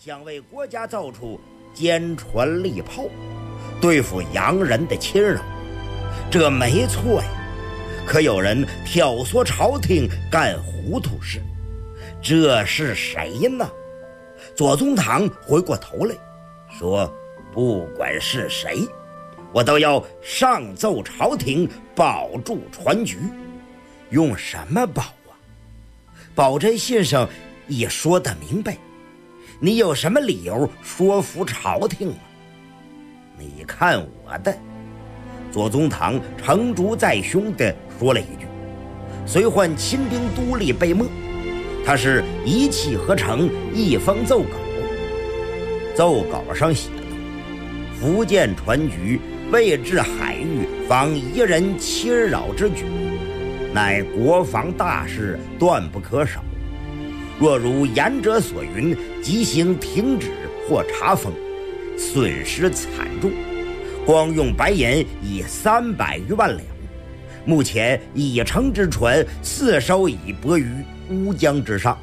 想为国家造出坚船利炮，对付洋人的侵扰，这没错呀。可有人挑唆朝廷干糊涂事，这是谁呢？左宗棠回过头来说，不管是谁，我都要上奏朝廷保住船局。用什么保啊？保真先生也说得明白，你有什么理由说服朝廷啊？你看我的。左宗棠成竹在胸地说了一句，随唤亲兵都尉贝墨，他是一气呵成，一封奏稿。奏稿上写道：福建船局为治海域，防夷人侵扰之举，乃国防大事，断不可少。若如言者所云，即行停止或查封，损失惨重。光用白银已300余万两，目前已乘之船4艘已泊于乌江之上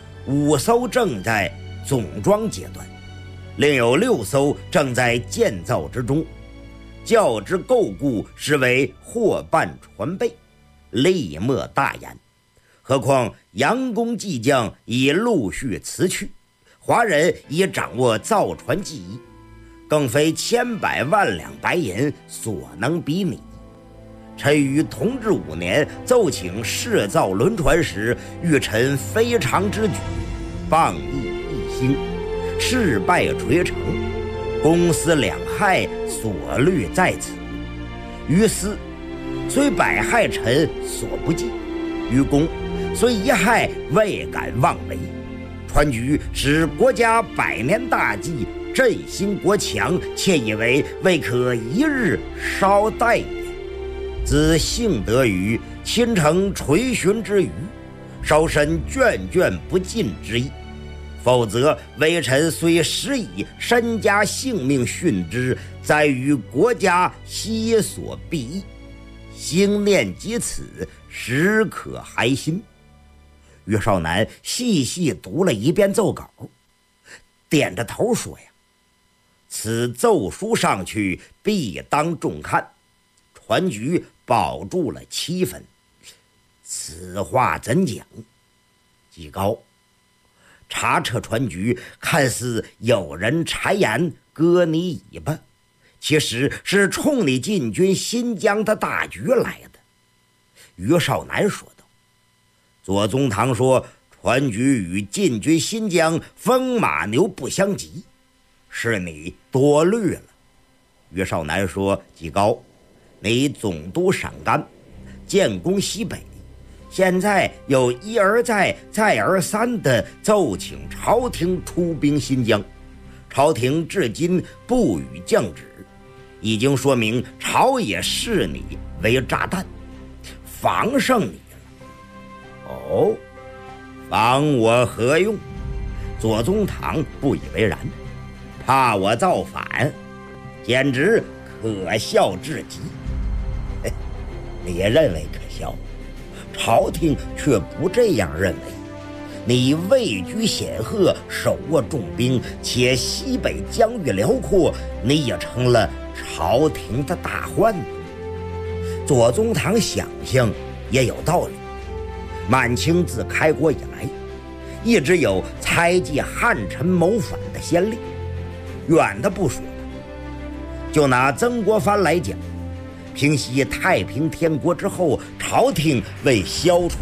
，5艘正在总装阶段，另有6艘正在建造之中，较之构固实为获办船备，力莫大焉。何况洋工技匠已陆续辞去，华人已掌握造船技艺，更非千百万两白银所能比拟。臣于同治5年奏请试造轮船时，欲陈非常之举，谤议一兴，事败垂成，公私两害所虑在此。于私虽百害臣所不计，于公虽一害未敢妄为。船局使国家100年大计，振兴国强，窃以为未可一日稍待也。兹幸得于亲承垂询之余，稍深眷眷不尽之意。否则微臣虽实以身家性命殉之，在于国家悉所裨益。兴念及此，实可寒心。岳少南细细读了一遍奏稿，点着头说呀，此奏书上去必当重看，船局保住了7分。此话怎讲？纪高，查彻船局，看似有人谗言割你尾巴，其实是冲你进军新疆的大局来的。岳少南说道。左宗棠说，船局与进军新疆风马牛不相及，是你多虑了。岳少南说，纪高，你总督陕甘，建功西北，现在又一而再再而三地奏请朝廷出兵新疆，朝廷至今不予降旨，已经说明朝野视你为炸弹，防上你了。哦，防我何用？左宗棠不以为然，怕我造反，简直可笑至极。你认为可笑，朝廷却不这样认为。你位居显赫，手握重兵，且西北疆域辽阔，你也成了朝廷的大患。左宗棠想想也有道理。满清自开国以来，一直有猜忌汉臣谋反的先例。远的不说，就拿曾国藩来讲，平息太平天国之后，朝廷为消除